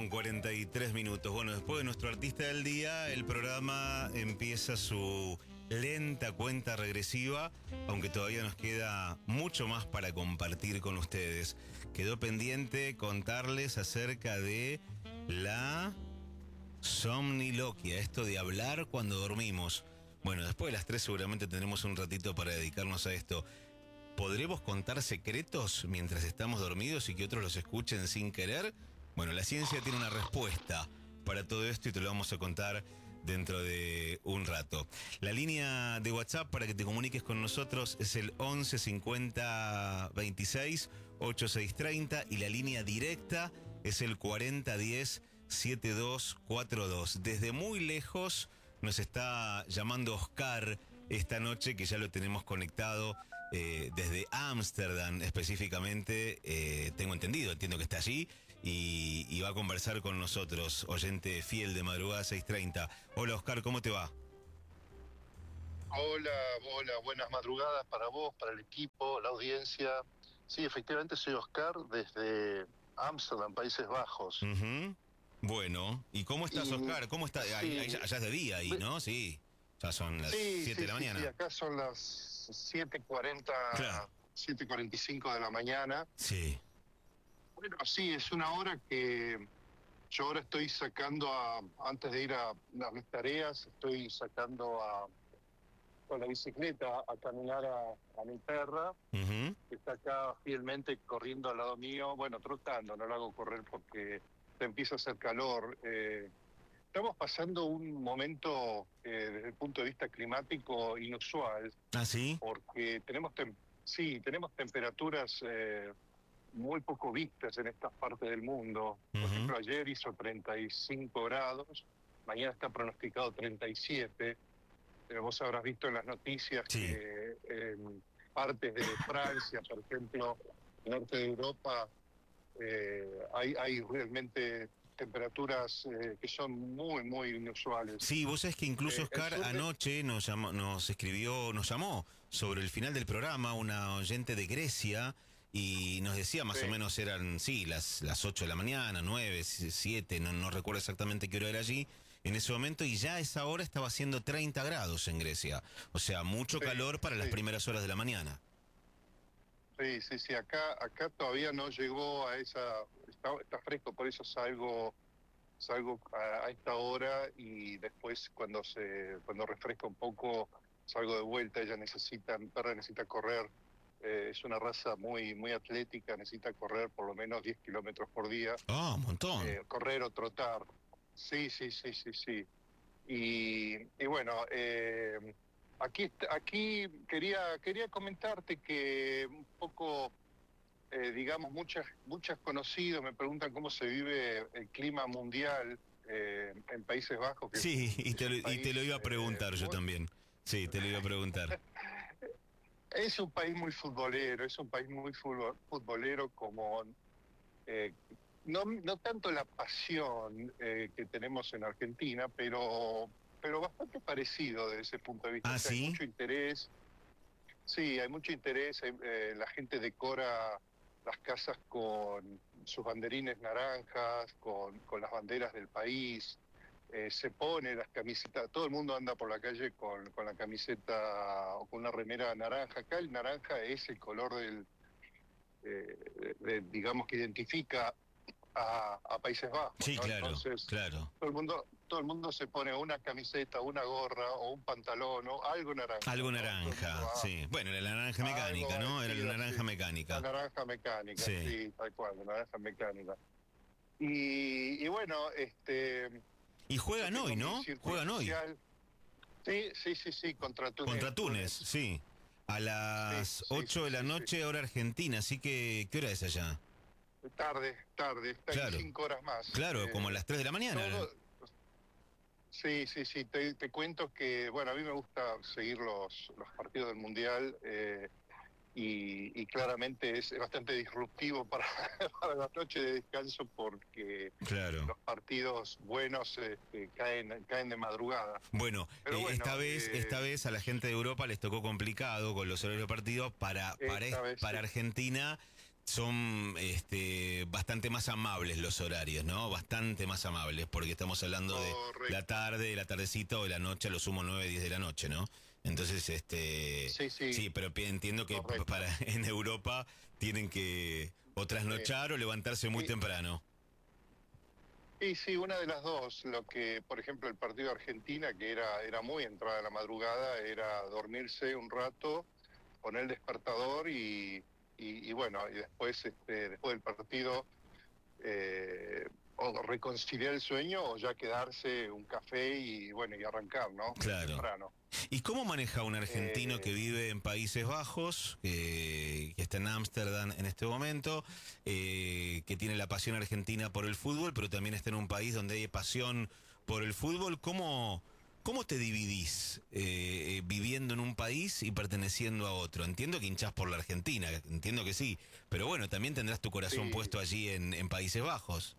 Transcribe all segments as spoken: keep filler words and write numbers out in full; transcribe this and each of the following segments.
con cuarenta y tres minutos. Bueno, después de nuestro artista del día, el programa empieza su lenta cuenta regresiva, aunque todavía nos queda mucho más para compartir con ustedes. Quedó pendiente contarles acerca de la somniloquia, esto de hablar cuando dormimos. Bueno, después de las tres seguramente tendremos un ratito para dedicarnos a esto. ¿Podremos contar secretos mientras estamos dormidos y que otros los escuchen sin querer? Bueno, la ciencia tiene una respuesta para todo esto y te lo vamos a contar dentro de un rato. La línea de WhatsApp para que te comuniques con nosotros es el once cincuenta veintiséis ochenta y seis treinta y la línea directa es el cuarenta diez setenta y dos cuarenta y dos. Desde muy lejos nos está llamando Oscar esta noche, que ya lo tenemos conectado eh, desde Ámsterdam específicamente, eh, tengo entendido, entiendo que está allí y, y va a conversar con nosotros, oyente fiel de Madrugada seiscientos treinta. Hola Oscar, ¿cómo te va? Hola, hola, buenas madrugadas para vos, para el equipo, la audiencia. Sí, efectivamente soy Oscar desde Ámsterdam, Países Bajos. Uh-huh. Bueno, ¿y cómo estás, Y, Oscar? ¿Cómo estás? sí, Allá, allá es de día ahí, ¿no? Sí, ya son las sí, siete sí, de la sí, mañana. sí, acá son las siete cuarenta, Claro. siete cuarenta y cinco de la mañana. Sí. Bueno, sí, es una hora que yo ahora estoy sacando, a, antes de ir a, a mis tareas, estoy sacando a, con la bicicleta a caminar a, a mi perra. Uh-huh. Que está acá fielmente corriendo al lado mío, bueno, trotando, no lo hago correr porque te empieza a hacer calor. Eh, estamos pasando un momento, eh, desde el punto de vista climático, inusual, ¿Ah, sí? porque tenemos, tem- sí, tenemos temperaturas eh, muy poco vistas en estas partes del mundo. Por Uh-huh. ejemplo, ayer hizo treinta y cinco grados, mañana está pronosticado treinta y siete. Eh, vos habrás visto en las noticias Sí. que en partes de Francia, por ejemplo, norte de Europa, eh, hay, hay realmente temperaturas eh, que son muy, muy inusuales. Sí, vos sabés que incluso Eh, Oscar el sur de- anoche nos llamó, nos escribió, nos llamó sobre el final del programa una oyente de Grecia y nos decía más Sí. o menos eran, sí, las, las ocho de la mañana, nueve, siete, no, no recuerdo exactamente qué hora era allí en ese momento, y ya a esa hora estaba haciendo treinta grados en Grecia. O sea, mucho Sí, calor para sí. las primeras horas de la mañana. Sí, sí, sí, acá, acá todavía no llegó a esa, está, está fresco, por eso salgo, salgo a, a esta hora y después cuando se, cuando refresca un poco, salgo de vuelta. Ella necesita, mi perra necesita correr, eh, es una raza muy, muy atlética, necesita correr por lo menos diez kilómetros por día, Ah, un montón. eh, correr o trotar. Sí, sí, sí, sí, sí. Y, y bueno, eh, aquí, est- aquí quería, quería comentarte que un poco, eh, digamos, muchas, muchas conocidos me preguntan cómo se vive el clima mundial eh, en Países Bajos. Que Sí, es un, y te, es lo, un y te país, lo iba a preguntar eh, yo muy- también. Sí, te lo iba a preguntar. es un país muy futbolero, es un país muy futbo- futbolero como... eh, no, no tanto la pasión eh, que tenemos en Argentina, pero, pero bastante parecido desde ese punto de vista. Ah, O sea, hay ¿sí? mucho interés. Sí, hay mucho interés. hay, eh, la gente decora las casas con sus banderines naranjas, con, con las banderas del país. Eh, se pone las camisetas, todo el mundo anda por la calle con, con la camiseta o con una remera naranja. Acá el naranja es el color del, eh, de- de- digamos, que identifica a, a Países Bajos, Sí, ¿no? claro, Entonces, claro. todo el mundo, todo el mundo se pone una camiseta, una gorra o un pantalón o algo naranja. Algo ¿no? Todo el mundo naranja, va sí. Bueno, era la naranja a mecánica, algo ¿no? Era la vestido naranja así. mecánica. La naranja mecánica, Sí. sí, tal cual, la naranja mecánica. Y, y bueno, este... Y juegan yo tengo hoy, mi ¿no? círculo Juegan hoy. social. Sí, sí, sí, sí, contra Túnez. Contra Túnez, sí. A las Sí, sí, ocho sí, de la sí, noche, hora argentina. Así que, ¿qué hora es allá? Tarde, tarde, está en Claro. cinco horas más. Claro, como a Eh, las tres de la mañana. todo, Sí, sí, sí. Te, te cuento que, bueno, a mí me gusta seguir los, los partidos del Mundial eh, y, y claramente es bastante disruptivo para, para la noche de descanso porque Claro. los partidos buenos este, caen, caen de madrugada. Bueno, Pero eh, bueno, esta vez, eh, esta vez a la gente de Europa les tocó complicado con los horarios de partidos. Para, para, esta vez para sí. Argentina son este, bastante bastante más amables los horarios, ¿no? Bastante más amables, porque estamos hablando de Correcto. la tarde, de la tardecita o de la noche, a lo sumo nueve, diez de la noche, ¿no? Entonces, este... Sí, sí. Sí, pero pi- entiendo que Correcto. para en Europa tienen que o trasnochar o levantarse muy Y- temprano. Y sí, una de las dos. Lo que, por ejemplo, el partido de Argentina, que era, era muy entrada a la madrugada, era dormirse un rato, poner el despertador y, y, y bueno, y después, este, después del partido, eh, o reconciliar el sueño o ya quedarse un café y bueno, y arrancar, ¿no? Claro. Temprano. ¿Y cómo maneja un argentino Eh, que vive en Países Bajos, que, que está en Ámsterdam en este momento, eh, que tiene la pasión argentina por el fútbol, pero también está en un país donde hay pasión por el fútbol? ¿Cómo, cómo te dividís eh, eh, viviendo en un país y perteneciendo a otro? Entiendo que hinchás por la Argentina, entiendo que sí, pero bueno, también tendrás tu corazón sí. puesto allí en, en Países Bajos.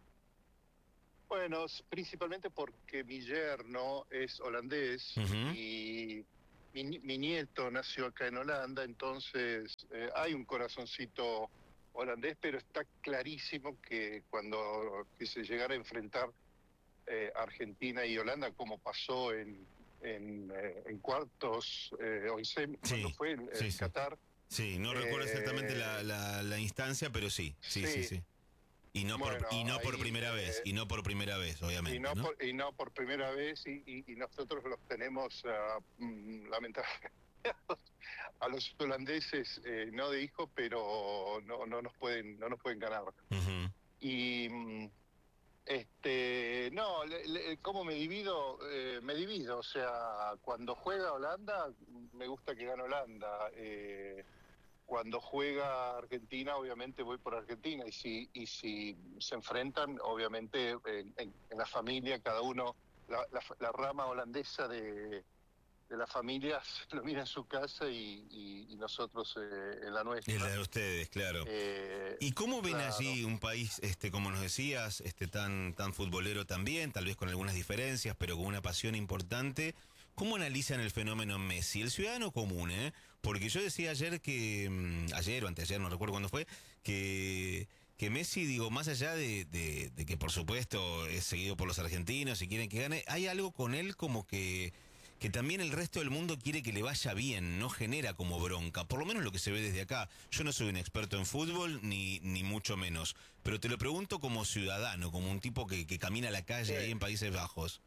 Bueno, s- principalmente porque mi yerno es holandés Ujú. y mi, ni- mi nieto nació acá en Holanda, entonces eh, hay un corazoncito holandés, pero está clarísimo que cuando que se llegara a enfrentar eh, Argentina y Holanda, como pasó en, en, eh, en cuartos eh, o en semi, cuando Sí, fue en, sí, en sí. Qatar, Sí, no recuerdo exactamente la, eh, la, la instancia, pero sí, sí, sí, sí, sí. Y no por, bueno, y no por ahí... primera vez, eh, y no por primera vez, Y obviamente, no ¿no? por, y no por primera vez, y, y, y nosotros los tenemos, uh, mm, lamentablemente, a los holandeses, eh, no de hijo, pero no, no nos pueden, no nos pueden ganar. Ujú. Y mm, este, no, le- le- ¿cómo me divido? Eh, me divido, o sea, cuando juega Holanda, me gusta que gane Holanda. Eh, cuando juega Argentina, obviamente voy por Argentina. Y si, y si se enfrentan, obviamente en, en- en la familia, cada uno, la, la- la rama holandesa de, de la familia lo mira en su casa y, y- y nosotros eh, en la Y la nuestra. de ustedes, claro. Eh, ¿Y cómo ven claro. allí un país, este, como nos decías, este, tan, tan futbolero también, tal vez con algunas diferencias, pero con una pasión importante? ¿Cómo analizan el fenómeno Messi, el ciudadano común, eh? Porque yo decía ayer que, mm, ayer o anteayer, no recuerdo cuándo fue, que, que Messi, digo, más allá de, de, de que por supuesto es seguido por los argentinos y quieren que gane, hay algo con él como que que también el resto del mundo quiere que le vaya bien, no genera como bronca, por lo menos lo que se ve desde acá. Yo no soy un experto en fútbol, ni, ni mucho menos, pero te lo pregunto como ciudadano, como un tipo que, que camina a la calle ahí Sí, en Países Bajos.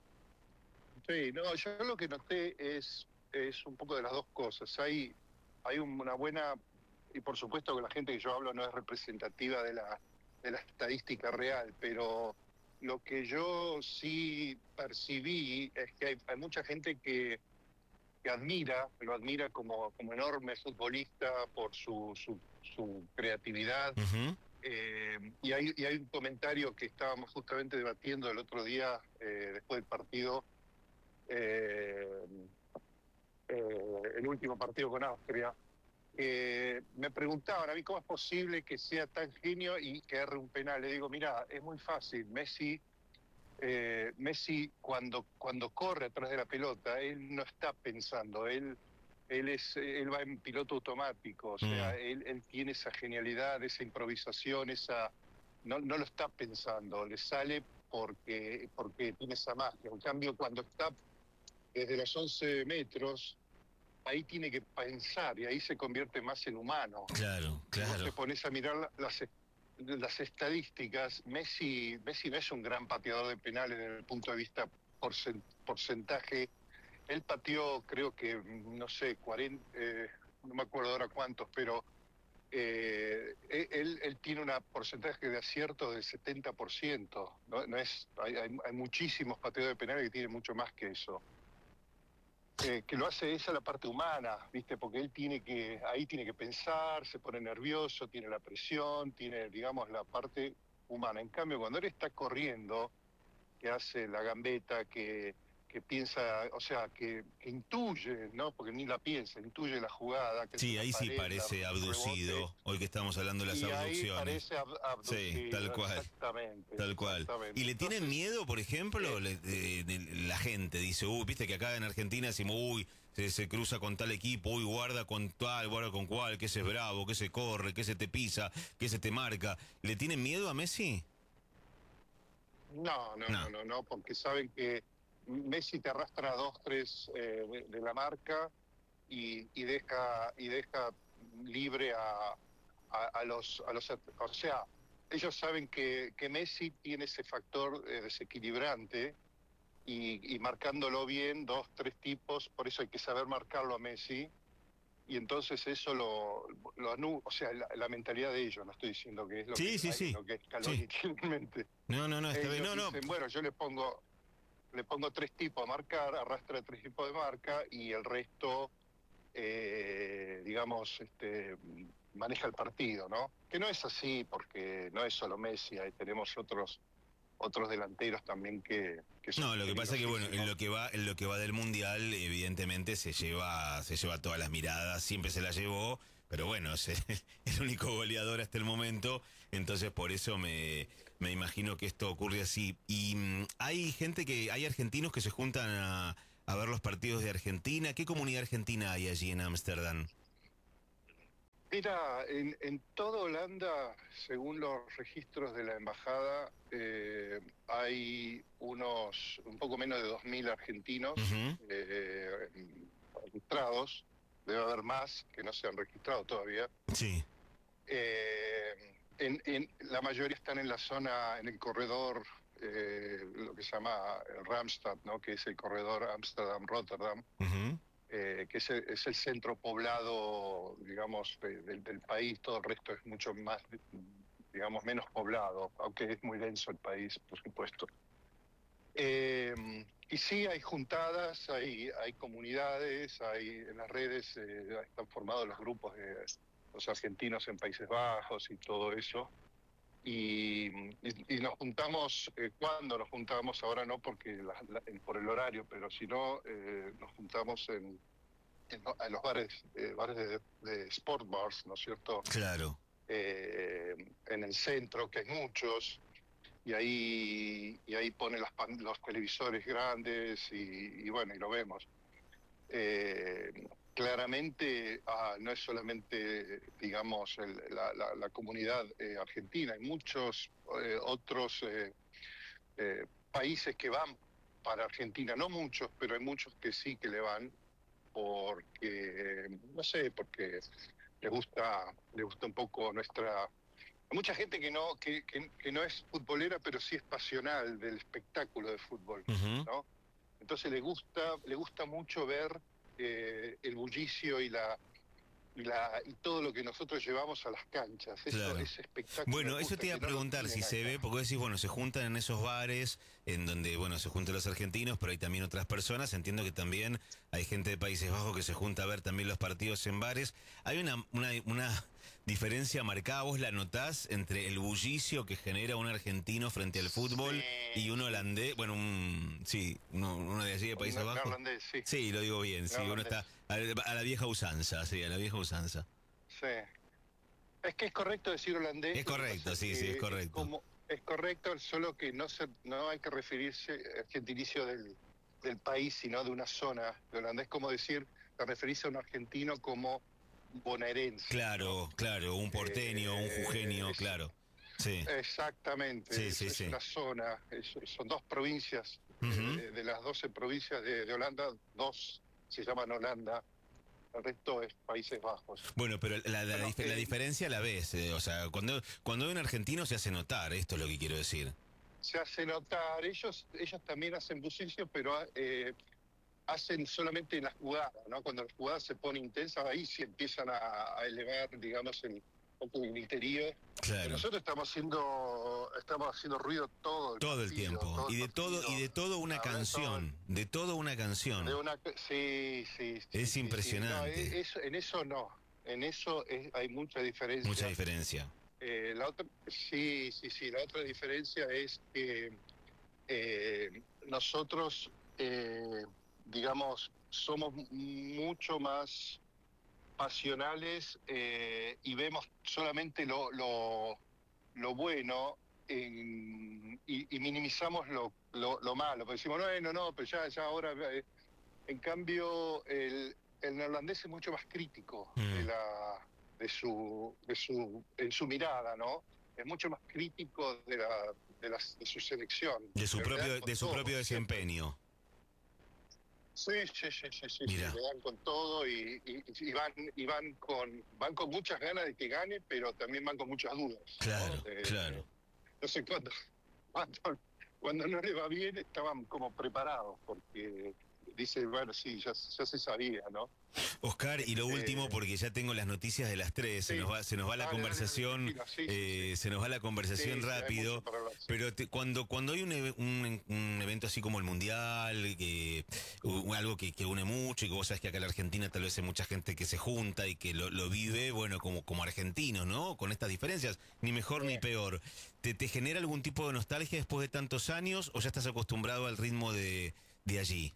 sí, no, yo lo que noté es, es un poco de las dos cosas. Hay, hay una buena, y por supuesto que la gente que yo hablo no es representativa de la, de la estadística real, pero lo que yo sí percibí es que hay, hay mucha gente que, que admira, lo admira como, como enorme futbolista por su, su, su creatividad. Ujú. Eh, y, hay, y hay un comentario que estábamos justamente debatiendo el otro día, eh, después del partido, eh, eh, el último partido con Austria, eh, me preguntaban a mí cómo es posible que sea tan genio y que erre un penal. Le digo, mira, es muy fácil. Messi, eh, Messi cuando, cuando corre atrás de la pelota, él no está pensando, él, él, es, él va en piloto automático, o Mm. sea, él, él tiene esa genialidad, esa improvisación, esa no, no lo está pensando, le sale porque, porque tiene esa magia. En cambio, cuando está desde los once metros, ahí tiene que pensar y ahí se convierte más en humano. Claro, Si vos claro. te pones a mirar las, las estadísticas, Messi, Messi no es un gran pateador de penales desde el punto de vista porcent, porcentaje. Él pateó, creo que, no sé, cuarenta, eh, no me acuerdo ahora cuántos, pero eh, él, él tiene un porcentaje de acierto del setenta por ciento. No, no es, hay, hay, hay muchísimos pateadores de penales que tienen mucho más que eso. Eh, que lo hace esa la parte humana, ¿viste? Porque él tiene que, ahí tiene que pensar, se pone nervioso, tiene la presión, tiene, digamos, la parte humana. En cambio, cuando él está corriendo, que hace la gambeta, que, que piensa, o sea, que, que intuye, ¿no? Porque ni la piensa, intuye la jugada, que Sí, entre la ahí sí pared, la, parece el rebote, abducido, hoy que estamos hablando de las y ahí abducciones. parece ab- Sí, tal abducido, cual. exactamente, Tal cual. ¿Y exactamente. le tienen Entonces, miedo, por ejemplo? eh, Le- de- de- la gente dice, uy, viste que acá en Argentina decimos, uy, se, se cruza con tal equipo, uy, guarda con tal, guarda con cual, que ese es bravo, que se corre, que se te pisa, que se te marca. ¿Le tienen miedo a Messi? No, no, No. no, no, no, porque saben que Messi te arrastra a dos, tres eh, de, de la marca y, y deja y deja libre a, a, a los a los o sea, ellos saben que, que Messi tiene ese factor eh, desequilibrante y, y marcándolo bien, dos, tres tipos, por eso hay que saber marcarlo a Messi. Y entonces eso lo, lo anu o sea, la, la mentalidad de ellos, no estoy diciendo que es lo que, Sí, sí, sí. lo que Sí. Scaloni tiene en mente. No, no, no, está bien. Ellos No, no. dicen, bueno, yo le pongo, le pongo tres tipos a marcar, arrastra tres tipos de marca y el resto, eh, digamos, este, maneja el partido, ¿no? Que no es así, porque no es solo Messi, ahí tenemos otros otros delanteros también que, que son No, lo que pasa es que bueno, en peligrosísimos. lo que va, en lo que va del mundial, evidentemente se lleva, se lleva todas las miradas, siempre se las llevó, pero bueno, es el, el único goleador hasta el momento, entonces por eso me, me imagino que esto ocurre así. Y mm, hay gente que, hay argentinos que se juntan a, a ver los partidos de Argentina. ¿Qué comunidad argentina hay allí en Ámsterdam? Mira, en, en toda Holanda, según los registros de la embajada, eh, hay unos, un poco menos de dos mil argentinos Ujú. eh, registrados. Debe haber más que no se han registrado todavía. Sí. Eh, en, en- la mayoría están en la zona, en el corredor, eh, lo que se llama el Randstad, ¿no? Que es el corredor Ámsterdam-Rotterdam, Ujú. eh, que es el, es el centro poblado, digamos, de- del del país. Todo el resto es mucho más, digamos, menos poblado, aunque es muy denso el país, por supuesto. Eh, y sí, hay juntadas, hay, hay comunidades, hay en las redes eh, están formados los grupos de los argentinos en Países Bajos y todo eso. Y, y- y nos juntamos, eh, ¿cuándo nos juntamos? Ahora no porque la- la- por el horario, pero si no, eh, nos juntamos en, en, lo- en los bares, eh, bares de, de sport bars, ¿no es cierto? Claro. Eh, en el centro, que hay muchos, y ahí, y ahí pone las pan- los televisores grandes y, y bueno, y lo vemos. Eh, Claramente ah, no es solamente, digamos, el- la, la- la comunidad eh, argentina, hay muchos eh, otros eh, eh, países que van para Argentina, no muchos, pero hay muchos que sí que le van porque, no sé, porque les gusta, les gusta un poco nuestra... Hay mucha gente que no, que, que, que no es futbolera, pero sí es pasional del espectáculo de fútbol, Ujú. ¿no? Entonces le gusta, le gusta mucho ver eh, el bullicio y la, y la y todo lo que nosotros llevamos a las canchas. Eso, Claro. ese espectáculo les Bueno, eso te gusta, iba a que no lo preguntar si tienen se ve, acá. porque vos decís, bueno, se juntan en esos bares en donde, bueno, se juntan los argentinos, pero hay también otras personas. Entiendo que también hay gente de Países Bajos que se junta a ver también los partidos en bares. Hay una, una, una diferencia marcada, vos la notás, entre el bullicio que genera un argentino frente al Sí, fútbol y un sí. holandés, bueno, un, sí, uno, uno de allí de Un Países Bajos. neerlandés, sí, Sí, lo digo bien, sí, uno está neerlandés. a, a la vieja usanza, sí, a la vieja usanza. Sí. Es que es correcto decir holandés, Es lo que pasa correcto, es sí, sí, es que es correcto. como es correcto, solo que no se no hay que referirse al gentilicio del, del país, sino de una zona de holandés, como decir, referirse a un argentino como bonaerense, ¿no? Claro, claro, un porteño, un Eh, jujeño, es, claro. Sí, exactamente, sí, es, sí, es sí. una zona, es- son dos provincias, eh, Ujú. de, de las doce provincias de, de Holanda, dos se llaman Holanda, el resto es Países Bajos. Bueno, pero la, la- la Bueno, dif- la eh, diferencia la ves, eh, o sea, cuando, cuando hay un argentino se hace notar, esto es lo que quiero decir. se hace notar, ellos, ellos también hacen bullicio, pero eh, hacen solamente en la jugada, ¿no? Cuando la jugada se pone intensa, ahí sí empiezan a, a elevar, digamos, el, un poco el griterío. Pero Claro, nosotros estamos haciendo, estamos haciendo ruido todo el todo el partido, tiempo. todo el Y de todo, y partido. de todo una Habla todo el- canción, de todo una de canción. una, sí, sí, sí, Es sí, sí. No, impresionante. e- eso, en eso no. En eso es- hay mucha Mucha diferencia. diferencia. Eh, la otra, sí, sí, sí. La otra diferencia es que eh, nosotros, eh, digamos, somos mucho más pasionales eh, y vemos solamente lo, lo, lo bueno en- y, y minimizamos lo, lo, lo malo. Porque decimos, no, no, no, pero ya, ya ahora... eh, En cambio, el, el neerlandés es mucho más crítico Mm. de la de su de su en su mirada, ¿no? Es mucho más crítico de la de, las, de su selección. De su Le dan propio, con de su todo, propio siempre. desempeño. Sí, sí, sí, sí, sí, sí, Mira. le dan con todo y, y, y van y van con van con muchas ganas de que gane, pero también van con muchas dudas, ¿no? Claro, De- claro. Entonces cuando, cuando cuando no le va bien estaban como preparados porque dice, bueno, sí, ya, ya se sabía, ¿no? Oscar, y lo Este, último, porque ya tengo las noticias de las tres, se sí, nos va, se nos va la dale, dale, dale, conversación, tranquilo, sí, sí, eh, sí. se nos va la conversación Sí, sí, hay rápido, mucho para hablar, sí. pero te- cuando, cuando hay un, eve- un, un evento así como el Mundial, que, u- algo que, que une mucho, y que vos sabés que acá en la Argentina tal vez hay mucha gente que se junta y que lo, lo vive, bueno, como, como argentinos, ¿no? Con estas diferencias, ni mejor Sí. ni peor. ¿Te, ¿Te genera algún tipo de nostalgia después de tantos años o ya estás acostumbrado al ritmo de, de allí?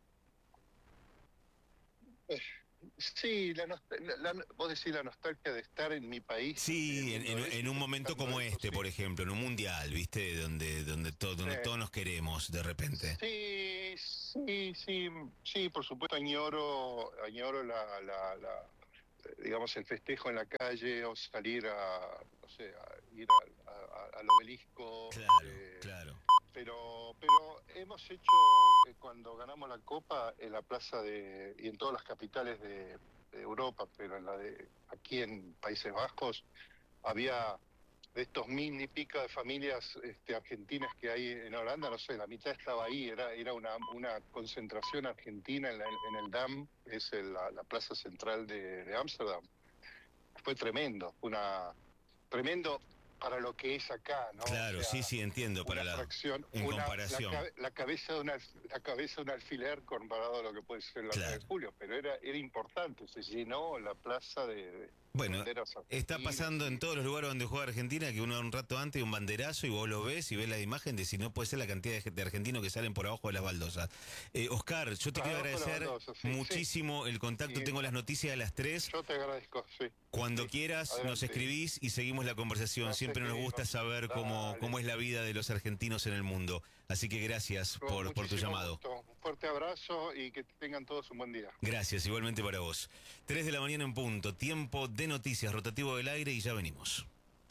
Sí, la, nost- la- la- vos decís la nostalgia de estar en mi país. Sí, en, viendo en- eso en y un momento festejando como eso, este, sí. por ejemplo, en un mundial, ¿viste? Donde, donde, to- donde Sí. todos nos queremos de repente. Sí, sí, sí, sí, por supuesto añoro, añoro la, la, la, eh, digamos, el festejo en la calle o salir a, no sé, a ir al, a- a- al obelisco. Claro, eh, claro. pero, pero hemos hecho, eh, cuando ganamos la Copa, en la plaza de, y en todas las capitales de, de Europa, pero en la de, aquí en Países Bajos, había de estos mil y pico de familias este, argentinas que hay en Holanda, no sé, la mitad estaba ahí, era, era una, una concentración argentina en, la- en el Dam, es el- la, la plaza central de de Ámsterdam. Fue tremendo, fue una tremendo para lo que es acá, ¿no? Claro, O sea, sí, sí, entiendo, para una la, fracción, en una, la, comparación. cabe- la cabeza de una, la cabeza de un alfiler comparado a lo que puede ser la nueve Claro. de julio, pero era, era importante, se llenó la plaza de, de Bueno, banderas está argentinas pasando en y- todos los lugares donde juega Argentina que uno un rato antes un banderazo y vos lo ves y ves la imagen de si no puede ser la cantidad de, de argentinos que salen por abajo de las baldosas. Eh, Oscar, yo te quiero Abajo de la agradecer baldosa, sí, muchísimo el contacto. Y- Tengo las noticias de las tres. Yo te agradezco, sí. Cuando Sí, quieras nos adelante. escribís y seguimos la conversación. Nos Siempre nos escribimos. gusta saber cómo, Dale. cómo es la vida de los argentinos en el mundo. Así que gracias Con por, por tu muchísimo llamado. gusto. Un fuerte abrazo y que tengan todos un buen día. Gracias, igualmente para vos. Tres de la mañana en punto, tiempo de noticias, rotativo del aire y ya venimos.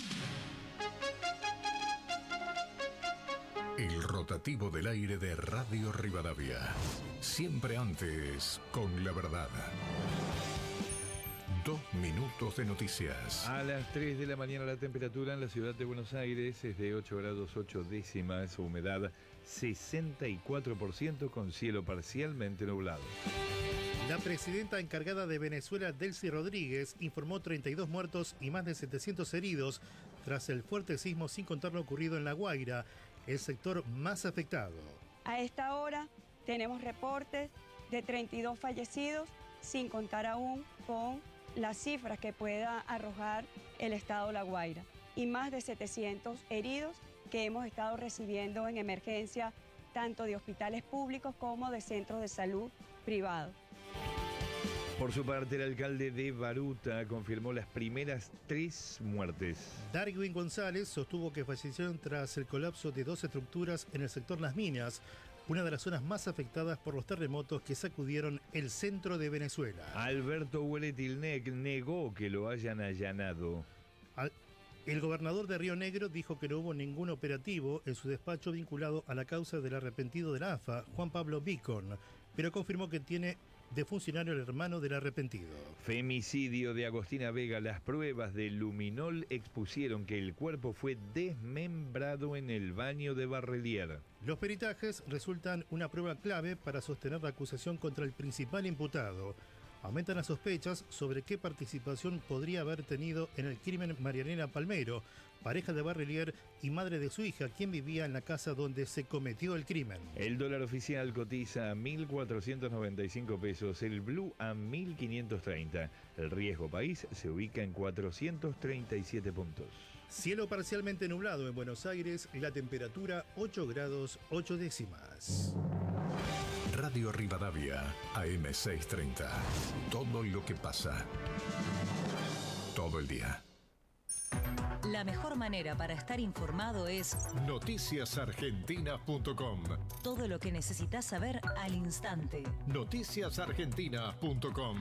El rotativo del aire de Radio Rivadavia. Siempre antes, con la verdad. Dos minutos de noticias. A las tres de la mañana la temperatura en la ciudad de Buenos Aires es de ocho grados ocho décimas, humedad sesenta y cuatro por ciento con cielo parcialmente nublado. La presidenta encargada de Venezuela, Delcy Rodríguez, informó treinta y dos muertos y más de setecientos heridos tras el fuerte sismo, sin contar lo ocurrido en La Guaira, el sector más afectado. A esta hora tenemos reportes de treinta y dos fallecidos, sin contar aún con las cifras que pueda arrojar el estado La Guaira, y más de setecientos heridos que hemos estado recibiendo en emergencia, tanto de hospitales públicos como de centros de salud privados. Por su parte, el alcalde de Baruta confirmó las primeras tres muertes. Darwin González sostuvo que fallecieron tras el colapso de dos estructuras en el sector Las Minas, una de las zonas más afectadas por los terremotos que sacudieron el centro de Venezuela. Alberto Hueletilnec negó que lo hayan allanado. Al- El gobernador de Río Negro dijo que no hubo ningún operativo en su despacho vinculado a la causa del arrepentido de la A F A, Juan Pablo Bicon, pero confirmó que tiene de funcionario el hermano del arrepentido. Femicidio de Agostina Vega. Las pruebas de luminol expusieron que el cuerpo fue desmembrado en el baño de Barrelier. Los peritajes resultan una prueba clave para sostener la acusación contra el principal imputado. Aumentan las sospechas sobre qué participación podría haber tenido en el crimen Marianela Palmero, pareja de Barrelier y madre de su hija, quien vivía en la casa donde se cometió el crimen. El dólar oficial cotiza a mil cuatrocientos noventa y cinco pesos, el blue a mil quinientos treinta. El riesgo país se ubica en cuatrocientos treinta y siete puntos. Cielo parcialmente nublado en Buenos Aires, la temperatura ocho grados ocho décimas. Radio Rivadavia, A M seiscientos treinta. Todo lo que pasa. Todo el día. La La mejor manera para estar informado es noticias argentinas punto com. todo lo que necesitas saber al instante. noticias argentinas punto com.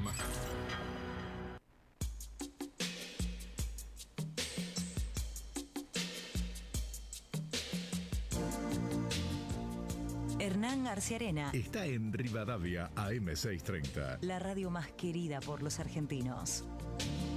Hernán García Arena, Está en Rivadavia A M seiscientos treinta. la radio más querida por los argentinos.